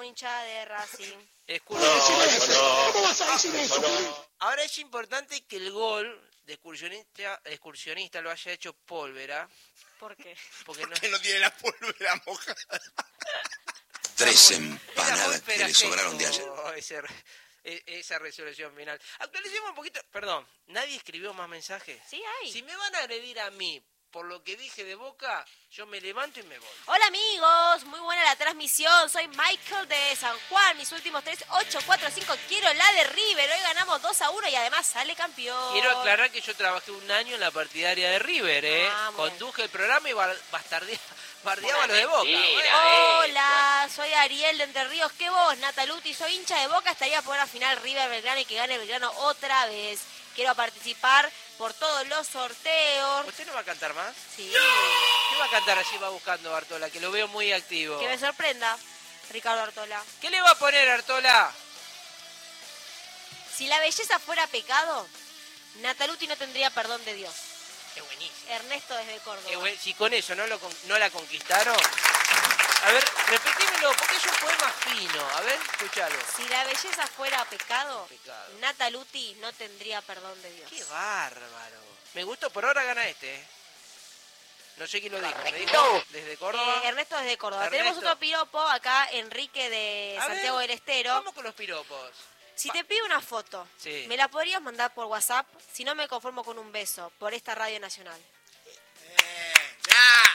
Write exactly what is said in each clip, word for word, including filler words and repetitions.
hincha de Racing. Escucha, no, no, ¿cómo vas a decir eso? no. Ahora es importante que el gol de excursionista, excursionista lo haya hecho Pólvora. ¿Por qué? Porque no, que no tiene la pólvora mojada. Tres era muy empanadas que le perajejo sobraron de ayer. Ese, esa resolución final. Actualicemos un poquito. Perdón, ¿nadie escribió más mensajes? Sí, hay. Si me van a agredir a mí por lo que dije de Boca, yo me levanto y me voy. Hola amigos, muy buena la transmisión. Soy Michael de San Juan. Mis últimos tres, ocho, cuatro, cinco. Quiero la de River. Hoy ganamos dos a uno y además sale campeón. Quiero aclarar que yo trabajé un año en la partidaria de River, ¿eh? Ah, Conduje el programa y bar- bastardeaba bardeaba lo de Boca. Hola, soy Ariel de Entre Ríos. ¿Qué vos, Nataluti? Soy hincha de Boca. Estaría por la final River Belgrano y que gane Belgrano otra vez. Quiero participar por todos los sorteos. ¿Usted no va a cantar más? Sí. ¿Qué va a cantar allí? Va buscando Artola, que lo veo muy activo. Que me sorprenda, Ricardo Artola. ¿Qué le va a poner, Artola? Si la belleza fuera pecado, Nataluti no tendría perdón de Dios. Es buenísimo. Ernesto desde Córdoba. Es buen- si con eso no, lo con- no la conquistaron... A ver, repetímelo, porque es un poema fino. A ver, escuchalo. Si la belleza fuera pecado, Pecado. Nataluti no tendría perdón de Dios. Qué bárbaro. Me gustó, por ahora gana este. ¿eh? No sé quién lo dijo. ¿Me dijo desde Córdoba? Eh, Ernesto desde Córdoba. Ernesto. Tenemos otro piropo acá, Enrique de A Santiago ver, del Estero. Vamos con los piropos. Si te pido una foto, Sí. ¿me la podrías mandar por WhatsApp? Si no, me conformo con un beso por esta radio nacional. Eh, ya.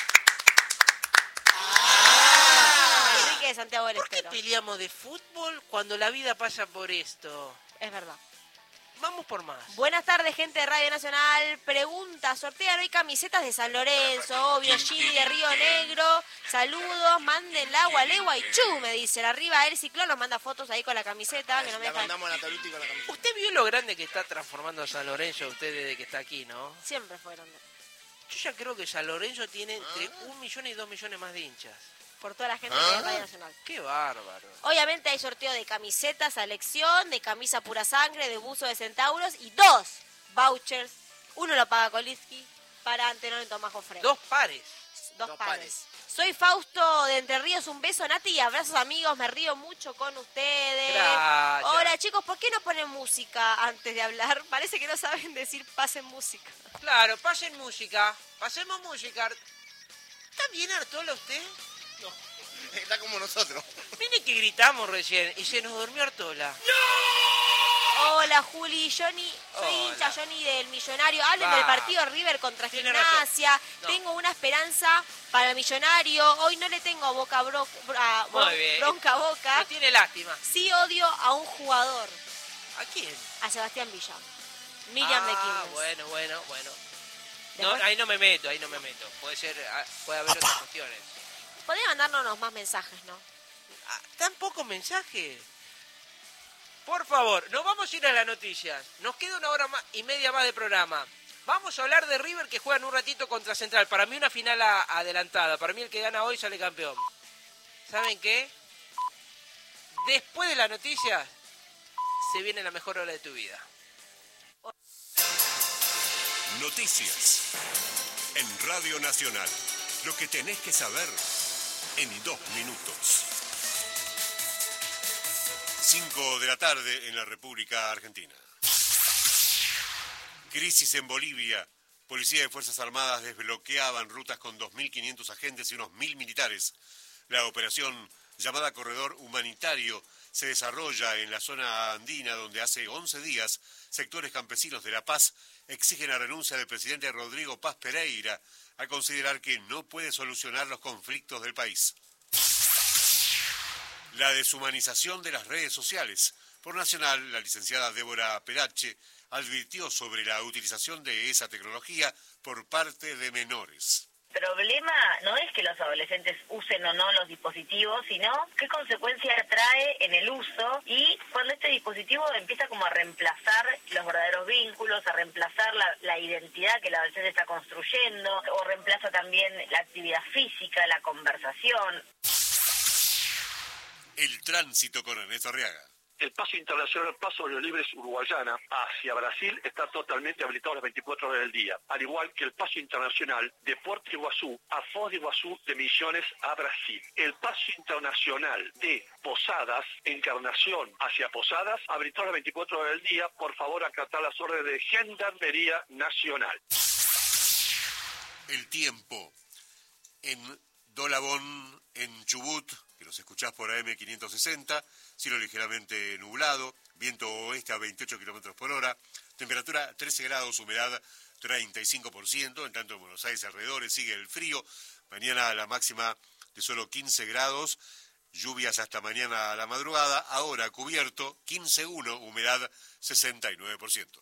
Enrique de Santiago del ¿Por qué Estero. peleamos de fútbol cuando la vida pasa por esto? Es verdad. Vamos por más. Buenas tardes, gente de Radio Nacional. Pregunta, sortean hoy camisetas de San Lorenzo, obvio, Gini de Río Negro. Saludos, manden la Gualegua y Chu, me dicen. Arriba el ciclón nos manda fotos ahí con la camiseta, que no me La dejan. mandamos a Nataluti con la camiseta. Usted vio lo grande que está transformando a San Lorenzo usted desde que está aquí, ¿no? Siempre fue grande. Yo ya creo que San Lorenzo tiene entre un millón y dos millones más de hinchas. Por toda la gente ¿Ah? de Radio Nacional. ¡Qué bárbaro! Obviamente hay sorteo de camisetas a elección, de camisa pura sangre, de buzo de centauros y dos vouchers. Uno lo paga Kolitsky para Antenor y Tomás Jofre. Dos pares. Dos dos pares. pares. Soy Fausto de Entre Ríos, un beso Nati y abrazos amigos, me río mucho con ustedes. Gracias. Hola chicos, ¿por qué no ponen música antes de hablar? Parece que no saben decir pasen música. Claro, pasen música. Pasemos música. ¿Está bien, Artola, usted? No, está como nosotros. Mire que gritamos recién y se nos durmió Artola. Hola Juli, Johnny, soy Hola. hincha Johnny del Millonario. Hablen Va. del partido River contra Tiene Gimnasia. razón. No. Tengo una esperanza para el Millonario. Hoy no le tengo boca bro- a- Muy bron- bien. bronca a boca. No tiene lástima. Sí odio a un jugador, ¿A quién? a Sebastián Villa. Miriam de Ah, Quilmes. bueno, bueno, bueno. No, Después- ahí no me meto, ahí no me meto. Puede ser, ah, puede haber otras cuestiones. Podría mandarnos más mensajes, ¿no? Ah, ¿tan pocos mensajes? Por favor, nos vamos a ir a las noticias. Nos queda una hora más y media más de programa. Vamos a hablar de River que juega en un ratito contra Central. Para mí una final a- adelantada. Para mí el que gana hoy sale campeón. ¿Saben qué? Después de las noticias se viene la mejor hora de tu vida. Noticias en Radio Nacional. Lo que tenés que saber en dos minutos. Cinco de la tarde en la República Argentina. Crisis en Bolivia. Policía y Fuerzas Armadas desbloqueaban rutas con dos mil quinientos agentes y unos mil militares. La operación, llamada Corredor Humanitario, se desarrolla en la zona andina donde hace once días sectores campesinos de La Paz exigen la renuncia del presidente Rodrigo Paz Pereira a considerar que no puede solucionar los conflictos del país. La deshumanización de las redes sociales. Por Nacional, la licenciada Débora Perache advirtió sobre la utilización de esa tecnología por parte de menores. El problema no es que los adolescentes usen o no los dispositivos, sino qué consecuencia trae en el uso y cuando este dispositivo empieza como a reemplazar los verdaderos vínculos, a reemplazar la, la identidad que el adolescente está construyendo, o reemplaza también la actividad física, la conversación. El tránsito con Ernesto Arriaga. El paso internacional Paso de los Libres Uruguayana hacia Brasil está totalmente habilitado las veinticuatro horas del día, al igual que el paso internacional de Puerto Iguazú a Foz de Iguazú de Misiones a Brasil. El paso internacional de Posadas, Encarnación hacia Posadas, habilitado las veinticuatro horas del día. Por favor, acatar las órdenes de Gendarmería Nacional. El tiempo en Dolabón, en Chubut, que los escuchás por A M quinientos sesenta, cielo ligeramente nublado, viento oeste a veintiocho kilómetros por hora, temperatura trece grados, humedad treinta y cinco por ciento, en tanto en Buenos Aires alrededores sigue el frío, mañana la máxima de solo quince grados, lluvias hasta mañana a la madrugada, ahora cubierto quince coma uno, humedad sesenta y nueve por ciento.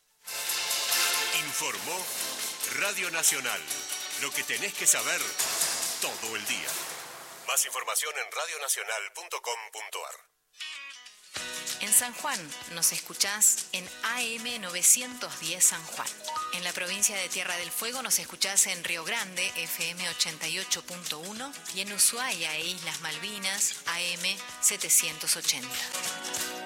Informó Radio Nacional, lo que tenés que saber todo el día. Más información en radionacional punto com punto a r. En San Juan nos escuchás en A M novecientos diez San Juan. En la provincia de Tierra del Fuego nos escuchás en Río Grande, F M ochenta y ocho punto uno, y en Ushuaia e Islas Malvinas, A M setecientos ochenta.